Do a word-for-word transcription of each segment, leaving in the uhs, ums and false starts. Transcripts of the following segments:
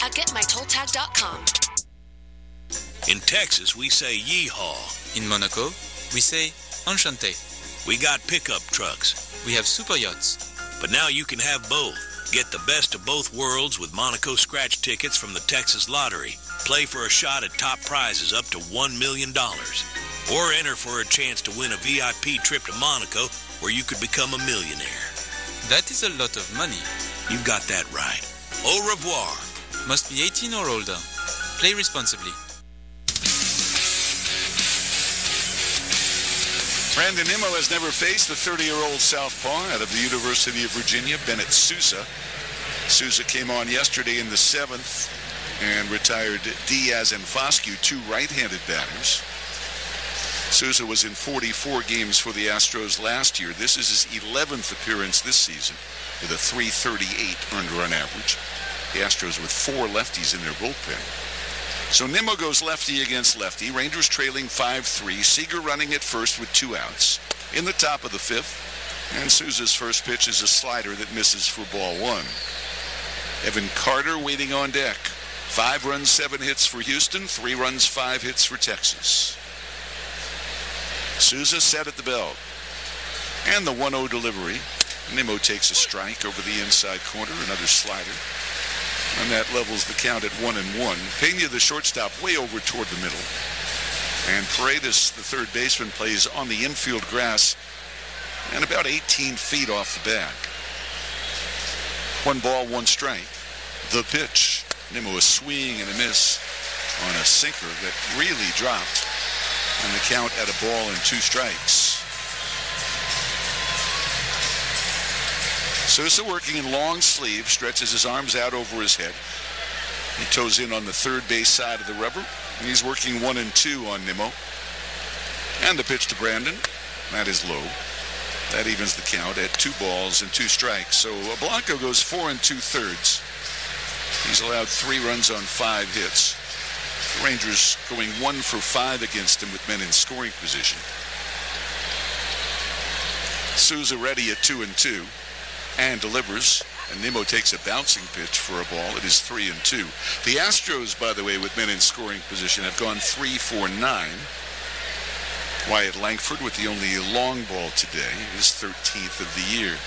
at get my toll tag dot com. In Texas, we say yeehaw. In Monaco, we say enchanté. We got pickup trucks. We have super yachts. But now you can have both. Get the best of both worlds with Monaco scratch tickets from the Texas Lottery. Play for a shot at top prizes up to one million dollars. Or enter for a chance to win a V I P trip to Monaco where you could become a millionaire. That is a lot of money. You've got that right. Au revoir. Must be eighteen or older. Play responsibly. Brandon Nimmo has never faced the thirty-year-old southpaw out of the University of Virginia, Bennett Sousa. Sousa came on yesterday in the seventh and retired Diaz and Foscue, two right-handed batters. Sousa was in forty-four games for the Astros last year. This is his eleventh appearance this season with a three thirty-eight earned run average. The Astros with four lefties in their bullpen. So Nimmo goes lefty against lefty. Rangers trailing five three. Seager running at first with two outs in the top of the fifth. And Sousa's first pitch is a slider that misses for ball one. Evan Carter waiting on deck. Five runs, seven hits for Houston. Three runs, five hits for Texas. Sousa set at the belt. And the one oh delivery. Nimmo takes a strike over the inside corner. Another slider. And that levels the count at one and one. Pena, the shortstop, way over toward the middle. And Paredes, the third baseman, plays on the infield grass and about eighteen feet off the bag. One ball, one strike. The pitch. Nimmo a swing and a miss on a sinker that really dropped. And the count at a ball and two strikes. Sousa working in long sleeves, stretches his arms out over his head. He toes in on the third base side of the rubber, and he's working one and two on Nimmo. And the pitch to Brandon. That is low. That evens the count at two balls and two strikes. So Blanco goes four and two thirds. He's allowed three runs on five hits. The Rangers going one for five against him with men in scoring position. Sousa ready at two and two. And delivers, and Nimmo takes a bouncing pitch for a ball. It is three and two. The Astros, by the way, with men in scoring position, have gone three for nine. Wyatt Langford with the only long ball today, his thirteenth of the year.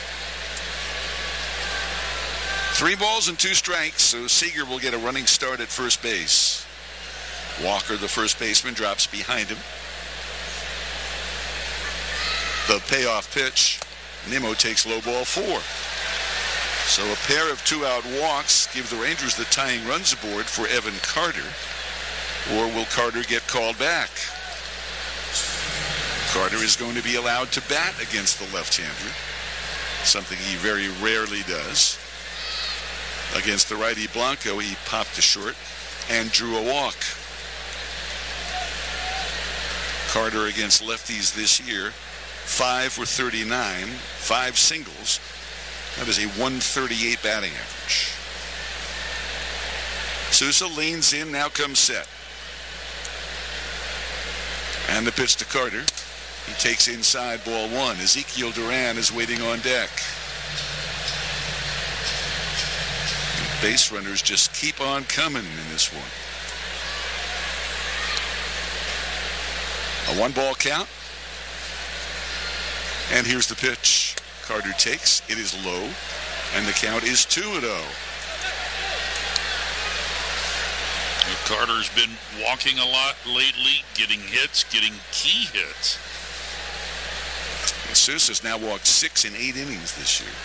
Three balls and two strikes, so Seager will get a running start at first base. Walker, the first baseman, drops behind him. The payoff pitch. Nimmo takes low ball four. So a pair of two-out walks give the Rangers the tying runs aboard for Evan Carter. Or will Carter get called back? Carter is going to be allowed to bat against the left-hander, something he very rarely does. Against the righty Blanco, he popped to short and drew a walk. Carter against lefties this year, five for thirty-nine, five singles. That is a one thirty-eight batting average. Sousa leans in, now comes set. And the pitch to Carter. He takes inside ball one. Ezekiel Duran is waiting on deck. Base runners just keep on coming in this one. A one ball count. And here's the pitch. Carter takes. It is low. And the count is two and oh. Carter's been walking a lot lately, getting hits, getting key hits. And Sousa's now walked six in eight innings this year.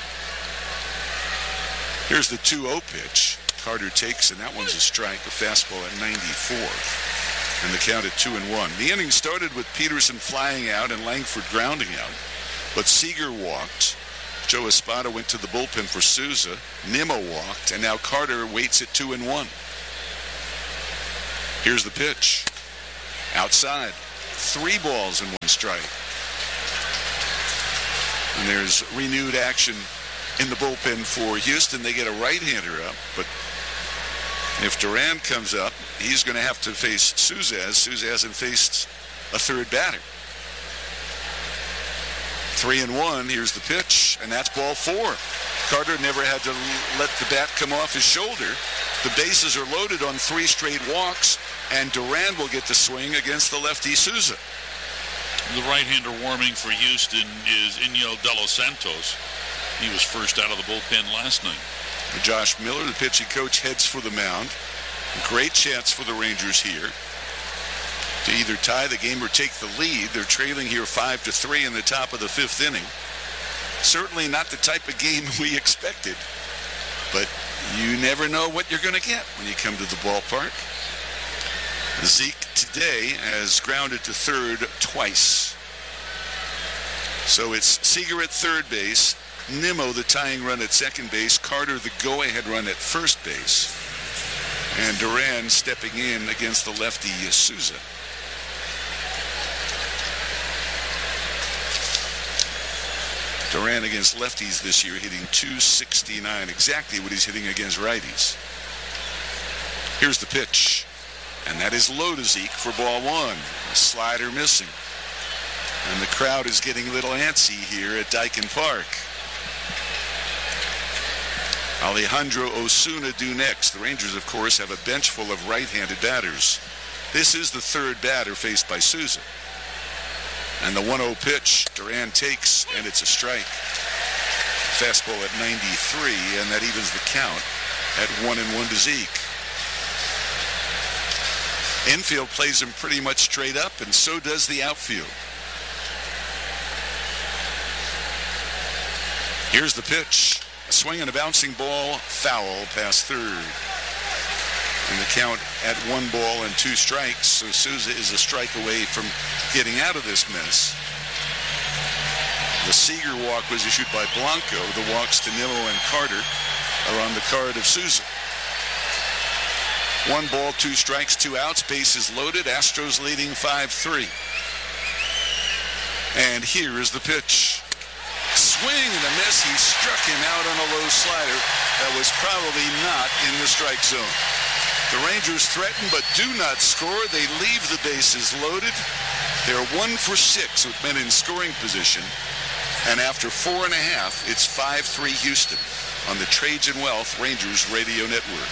Here's the two oh pitch. Carter takes, and that one's a strike, a fastball at ninety-four. And the count at two and one. The inning started with Peterson flying out and Langford grounding out. But Seager walked. Joe Espada went to the bullpen for Sousa. Nimmo walked, and now Carter waits at two and one. Here's the pitch. Outside. Three balls and one strike. And there's renewed action in the bullpen for Houston. They get a right-hander up, but if Duran comes up, he's going to have to face Sousa, as Sousa hasn't faced a third batter. Three and one. Here's the pitch, and that's ball four. Carter never had to let the bat come off his shoulder. The bases are loaded on three straight walks, and Duran will get the swing against the lefty Souza. The right-hander warming for Houston is Iñigo De Los Santos. He was first out of the bullpen last night. Josh Miller, the pitching coach, heads for the mound. Great chance for the Rangers here to either tie the game or take the lead. They're trailing here five to three in the top of the fifth inning. Certainly not the type of game we expected, but you never know what you're going to get when you come to the ballpark. Zeke today has grounded to third twice. So it's Seager at third base, Nimmo the tying run at second base, Carter the go-ahead run at first base, and Duran stepping in against the lefty Souza. Duran against lefties this year hitting two sixty-nine, exactly what he's hitting against righties. Here's the pitch, and that is low to Zeke for ball one. A slider missing. And the crowd is getting a little antsy here at Daikin Park. Alejandro Osuna due next. The Rangers, of course, have a bench full of right-handed batters. This is the third batter faced by Souza. And the one oh pitch, Duran takes, and it's a strike. Fastball at ninety-three, and that evens the count at one and one to Zeke. Infield plays him pretty much straight up, and so does the outfield. Here's the pitch. A swing and a bouncing ball, foul past third. And the count at one ball and two strikes, so Souza is a strike away from getting out of this mess. The Seager walk was issued by Blanco. The walks to Nimmo and Carter are on the card of Souza. One ball, two strikes, two outs, bases loaded. Astros leading five three. And here is the pitch. Swing and a miss. He struck him out on a low slider that was probably not in the strike zone. The Rangers threaten but do not score. They leave the bases loaded. They're one for six with men in scoring position. And after four and a half, it's five three Houston on the Trajan Wealth Rangers Radio Network.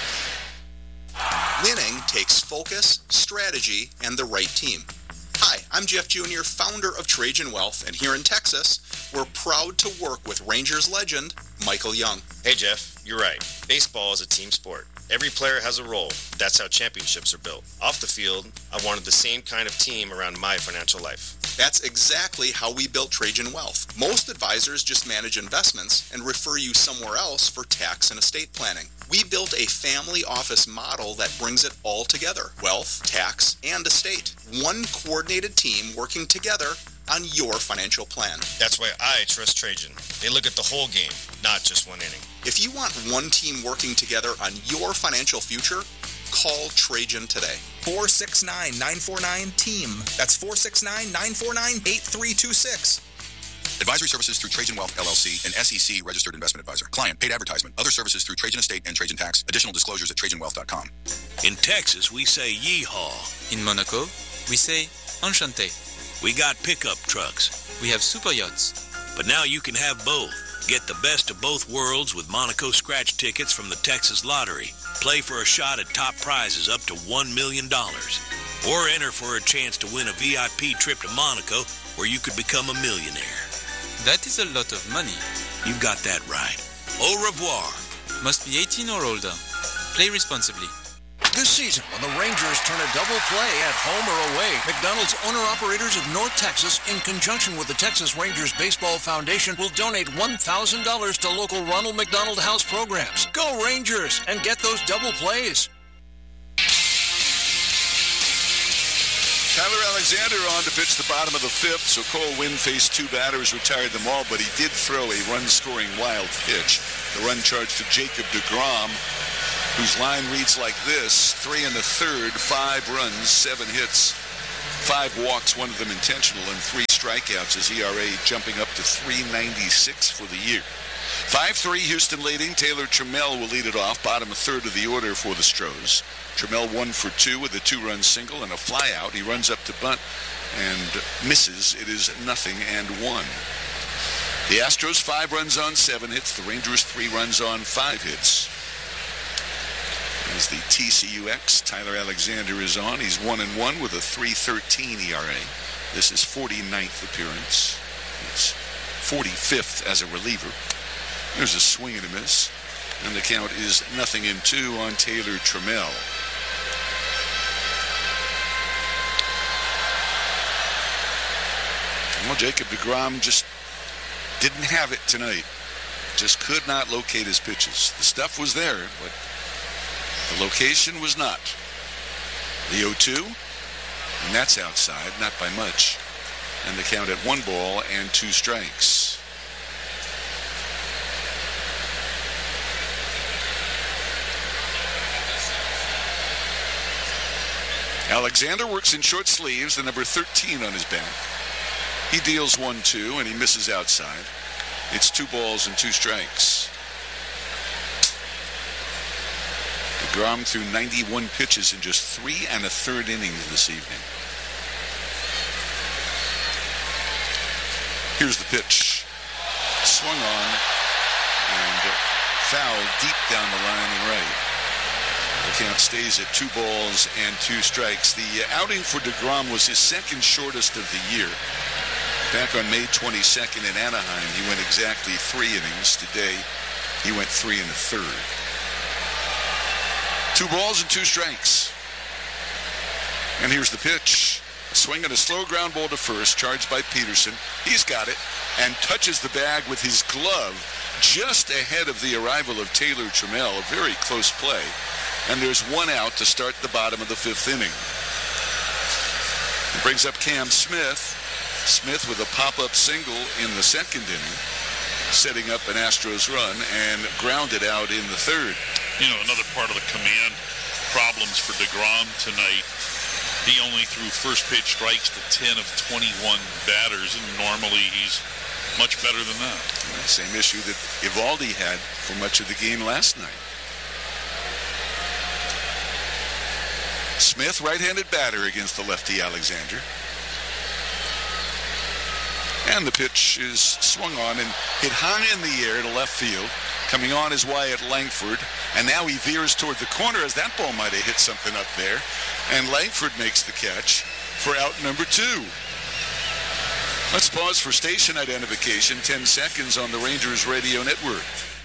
Winning takes focus, strategy, and the right team. Hi, I'm Jeff Junior, founder of Trajan Wealth, and here in Texas, we're proud to work with Rangers legend Michael Young. Hey Jeff, you're right. Baseball is a team sport. Every player has a role. That's how championships are built. Off the field, I wanted the same kind of team around my financial life. That's exactly how we built Trajan Wealth. Most advisors just manage investments and refer you somewhere else for tax and estate planning. We built a family office model that brings it all together. Wealth, tax, and estate. One coordinated team working together on your financial plan. That's why I trust Trajan. They look at the whole game, not just one inning. If you want one team working together on your financial future, call Trajan today. four six nine, nine four nine, team. That's four six nine, nine four nine, eight three two six. Advisory services through Trajan Wealth, L L C, an S E C registered investment advisor. Client paid advertisement. Other services through Trajan Estate and Trajan Tax. Additional disclosures at trajan wealth dot com. In Texas, we say yeehaw. In Monaco, we say enchanté. We got pickup trucks. We have super yachts. But now you can have both. Get the best of both worlds with Monaco scratch tickets from the Texas Lottery. Play for a shot at top prizes up to one million dollars. Or enter for a chance to win a V I P trip to Monaco where you could become a millionaire. That is a lot of money. You've got that right. Au revoir. Must be eighteen or older. Play responsibly. This season, when the Rangers turn a double play at home or away, McDonald's owner-operators of North Texas, in conjunction with the Texas Rangers Baseball Foundation, will donate one thousand dollars to local Ronald McDonald House programs. Go Rangers and get those double plays. Tyler Alexander on to pitch the bottom of the fifth, so Cole Winn faced two batters, retired them all, but he did throw a run-scoring wild pitch. The run charge to Jacob deGrom, whose line reads like this: three in the third, five runs, seven hits, five walks, one of them intentional, and three strikeouts. His E R A jumping up to three ninety-six for the year. five three Houston leading. Taylor Trammell will lead it off, bottom of third of the order for the Stros. Trammell one for two with a two-run single and a flyout. He runs up to bunt and misses. It is nothing and one. The Astros five runs on seven hits. The Rangers three runs on five hits. As the T C U X, Tyler Alexander is on. He's one and one with a three thirteen E R A. This is forty-ninth appearance. It's forty-fifth as a reliever. There's a swing and a miss. And the count is nothing in two on Taylor Trammell. Well, Jacob deGrom just didn't have it tonight. Just could not locate his pitches. The stuff was there, but the location was not. The oh two, and that's outside, not by much. And the count at one ball and two strikes. Alexander works in short sleeves, the number thirteen on his back. He deals one two, and he misses outside. It's two balls and two strikes. DeGrom threw ninety-one pitches in just three and a third innings this evening. Here's the pitch. Swung on and foul deep down the line and right. The count stays at two balls and two strikes. The outing for DeGrom was his second shortest of the year. Back on May twenty-second in Anaheim, he went exactly three innings. Today, he went three and a third. Two balls and two strikes. And here's the pitch. A swing and a slow ground ball to first, charged by Peterson. He's got it and touches the bag with his glove just ahead of the arrival of Taylor Trammell. A very close play. And there's one out to start the bottom of the fifth inning. It brings up Cam Smith. Smith with a pop-up single in the second inning, setting up an Astros run and grounded out in the third. You know, another part of the command problems for DeGrom tonight. He only threw first pitch strikes to ten of twenty-one batters, and normally he's much better than that. Same issue that Eovaldi had for much of the game last night. Smith, right-handed batter against the lefty Alexander. And the pitch is swung on and hit high in the air to left field. Coming on is Wyatt Langford. And now he veers toward the corner as that ball might have hit something up there. And Langford makes the catch for out number two. Let's pause for station identification. ten seconds on the Rangers Radio Network.